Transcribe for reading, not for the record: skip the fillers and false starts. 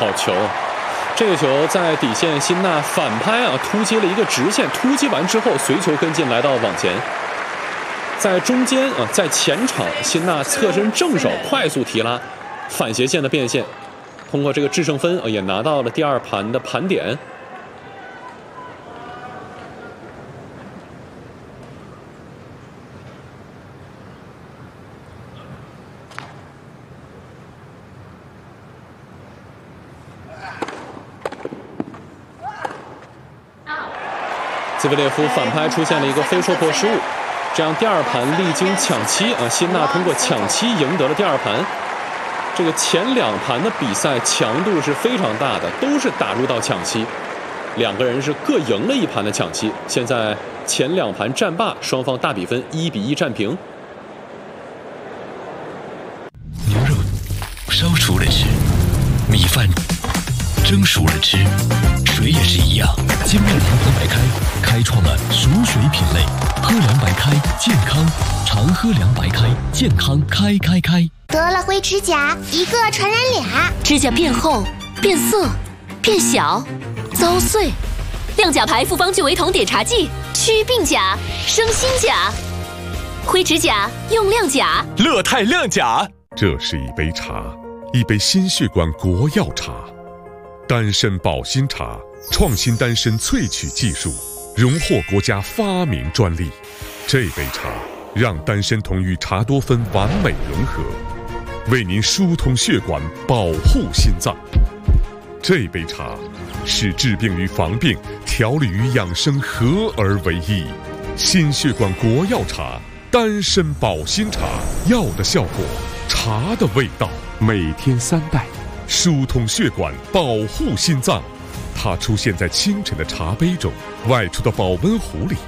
好球！这个球在底线，辛纳反拍突击了一个直线，突击完之后随球跟进，来到网前，在中间在前场，辛纳侧身正手快速提拉，反斜线的变线，通过这个制胜分也拿到了第2盘的盘点。兹维列夫反拍出现了一个非戳破失误，这样第2盘历经抢七辛纳通过抢七赢得了第2盘。这个前2盘的比赛强度是非常大的，都是打入到抢七，2个人是各赢了1盘的抢七。现在前2盘战罢，双方大比分1-1战平。 牛肉烧熟了吃，米饭蒸熟了吃，水也是一样。金麦堂喝白开开创了熟水品类，喝凉白开健康，常喝凉白开健康开。 得了灰指甲，一个传染俩， 指甲变厚、变色、变小、遭碎。亮甲牌复方聚维酮碘茶剂，祛病甲，生新甲。灰指甲用亮甲， 乐泰亮甲。 这是一杯茶，一杯心血管国药茶，丹参保心茶，创新丹参萃取技术，荣获国家发明专利。这杯茶让丹参酮与茶多酚完美融合，为您疏通血管，保护心脏。这杯茶是治病与防病、调理与养生合而为一。心血管国药茶，丹参保心茶，药的效果，茶的味道，每天3袋，疏通血管，保护心脏。它出现在清晨的茶杯中，外出的保温壶里，